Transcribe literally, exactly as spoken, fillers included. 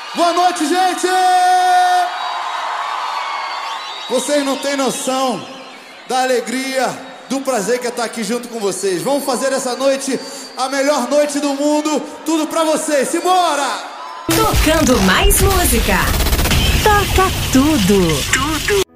Boa noite, gente! Vocês não têm noção da alegria, do prazer que é estar aqui junto com vocês. Vamos fazer essa noite a melhor noite do mundo. Tudo pra vocês. Simbora! Tocando mais música. Toca tudo. Tudo.